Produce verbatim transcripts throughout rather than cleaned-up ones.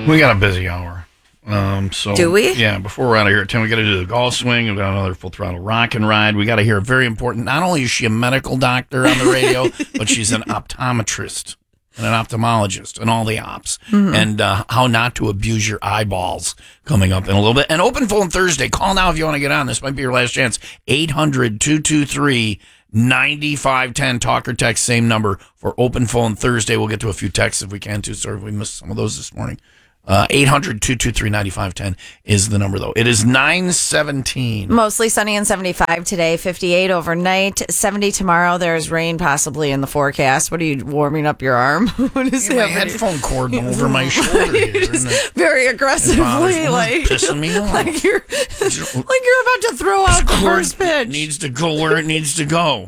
We got a busy hour. Um, so Do we? Yeah, before we're out of here at ten, we got to do the golf swing. We've got another full throttle rock and ride. We got to hear a very important, not only is she a medical doctor on the radio, but she's an optometrist and an ophthalmologist and all the ops. Mm-hmm. And uh, how not to abuse your eyeballs coming up in a little bit. And open phone Thursday. Call now if you want to get on. This might be your last chance. eight hundred, two two three, nine five one zero. Talk or text, same number for open phone Thursday. We'll get to a few texts if we can too. Sorry if we missed some of those this morning. Uh, eight hundred, two two three, nine five one zero is the number, though. It is nine seventeen. Mostly sunny and seventy-five today, fifty-eight overnight, seventy tomorrow. There's rain possibly in the forecast. What are you warming up your arm? What is Yeah, my happening? headphone cord over my shoulder here. Just and it- very aggressively, it like pissing me off. like you're like you're about to throw out the cord first pitch. needs to go where it needs to go.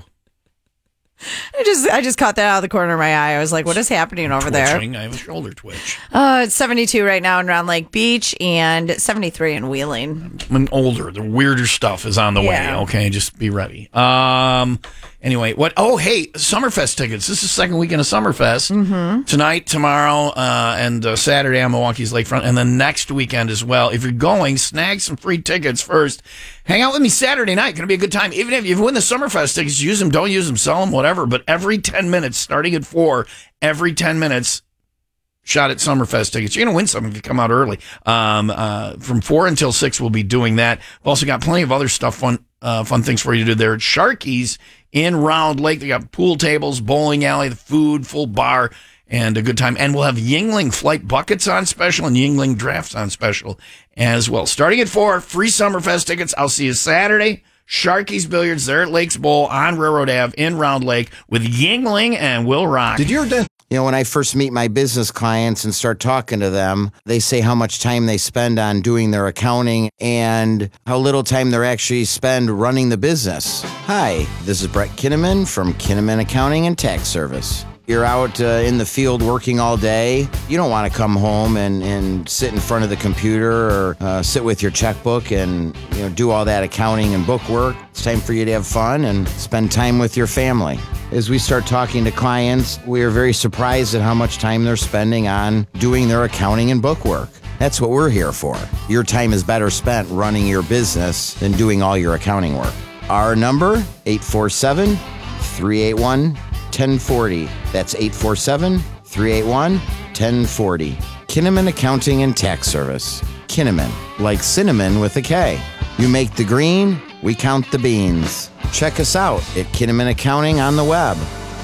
I just I just caught that out of the corner of my eye. I was like, what is happening over Twitching. there? I have a shoulder twitch. Uh, it's seventy-two right now in Round Lake Beach and seventy-three in Wheeling. I'm older. The weirder stuff is on the Yeah. way. Okay, just be ready. Um. Anyway, what? Oh, hey, Summerfest tickets. This is the second weekend of Summerfest. Mm-hmm. Tonight, tomorrow, uh, and uh, Saturday on Milwaukee's Lakefront, and then next weekend as well. If you're going, snag some free tickets first. Hang out with me Saturday night. Going to be a good time. Even if you win the Summerfest tickets, use them, don't use them, sell them, whatever. But every ten minutes, starting at four, every ten minutes, shot at Summerfest tickets. You're going to win some if you come out early. Um, uh, from four until six, we'll be doing that. We've also got plenty of other stuff, fun, uh, fun things for you to do there at Sharky's in Round Lake. They got pool tables, bowling alley, the food, full bar, and a good time. And we'll have Yingling flight buckets on special and Yingling drafts on special as well. Starting at four, free Summerfest tickets. I'll see you Saturday. Sharky's Billiards there at Lakes Bowl on Railroad Ave in Round Lake with Yingling and Will Rock. Did your dentist? You know, when I first meet my business clients and start talking to them, they say how much time they spend on doing their accounting and how little time they actually spend running the business. Hi, this is Brett Kinnaman from Kinnaman Accounting and Tax Service. You're out uh, in the field working all day. You don't want to come home and, and sit in front of the computer or uh, sit with your checkbook and you know do all that accounting and book work. It's time for you to have fun and spend time with your family. As we start talking to clients, we are very surprised at how much time they're spending on doing their accounting and book work. That's what we're here for. Your time is better spent running your business than doing all your accounting work. Our number, eight four seven, three eight one, one oh four oh. That's eight four seven, three eight one, one oh four oh. Kinnaman Accounting and Tax Service. Kinnaman, like cinnamon with a K. You make the green, we count the beans. Check us out at Kinnaman Accounting on the web.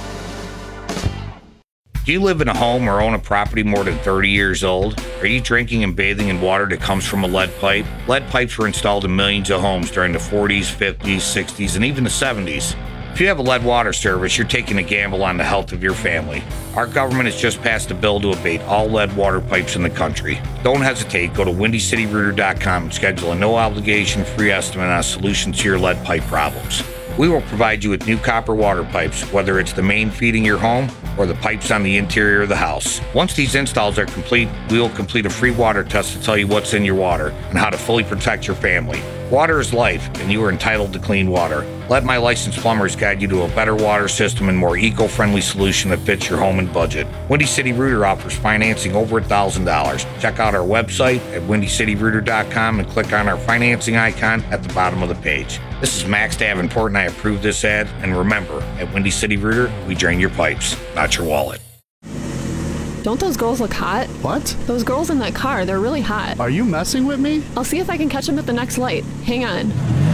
Do you live in a home or own a property more than thirty years old? Are you drinking and bathing in water that comes from a lead pipe? Lead pipes were installed in millions of homes during the forties, fifties, sixties, and even the seventies. If you have a lead water service, you're taking a gamble on the health of your family. Our government has just passed a bill to abate all lead water pipes in the country. Don't hesitate. Go to windy city rooter dot com and schedule a no-obligation free estimate on a solution to your lead pipe problems. We will provide you with new copper water pipes, whether it's the main feeding your home or the pipes on the interior of the house. Once these installs are complete, we will complete a free water test to tell you what's in your water and how to fully protect your family. Water is life, and you are entitled to clean water. Let my licensed plumbers guide you to a better water system and more eco-friendly solution that fits your home and budget. Windy City Rooter offers financing over one thousand dollars. Check out our website at windy city rooter dot com and click on our financing icon at the bottom of the page. This is Max Davenport, and I approve this ad. And remember, at Windy City Rooter, we drain your pipes, not your wallet. Don't those girls look hot? What? Those girls in that car, they're really hot. Are you messing with me? I'll see if I can catch them at the next light. Hang on.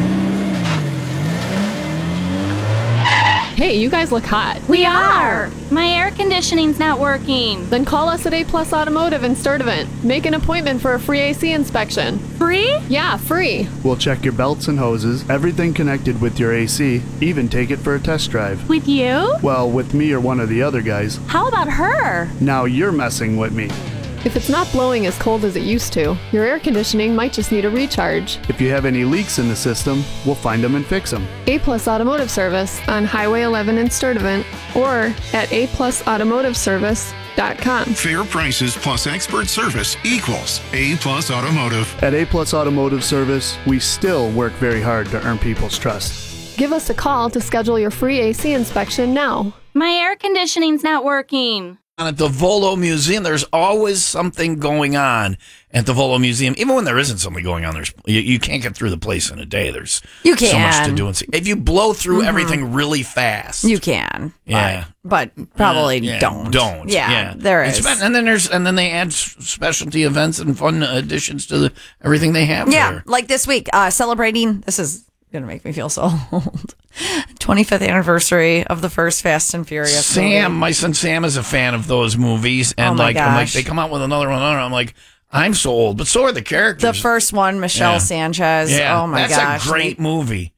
Hey, you guys look hot. We are! My air conditioning's not working. Then call us at A Plus Automotive in Sturtevant. Make an appointment for a free A C inspection. Free? Yeah, free. We'll check your belts and hoses, everything connected with your A C, even take it for a test drive. With you? Well, with me or one of the other guys. How about her? Now you're messing with me. If it's not blowing as cold as it used to, your air conditioning might just need a recharge. If you have any leaks in the system, we'll find them and fix them. A Plus Automotive Service on Highway eleven in Sturtevant or at a plus automotive service dot com. Fair prices plus expert service equals A Plus Automotive. At A Plus Automotive Service, we still work very hard to earn people's trust. Give us a call to schedule your free A C inspection now. My air conditioning's not working. at the Volo Museum. There's always something going on at the Volo Museum. Even when there isn't something going on, there's you, you can't get through the place in a day. There's You so much to can. do and see. If you blow through everything really fast, You can. Yeah. But, but probably yeah, don't. Don't. Yeah, Yeah. there And is. spe- And then there's and then they add s- specialty events and fun additions to the, everything they have Yeah, there. like this week, uh, celebrating, this is going to make me feel so old, twenty-fifth anniversary of the first Fast and Furious Sam, movie. my son Sam is a fan of those movies, and Oh my like I'm like gosh. they come out with another one. I'm like I'm so old, but so are the characters. The first one, Michelle Yeah. Sanchez. Yeah, Oh my that's gosh. a great movie.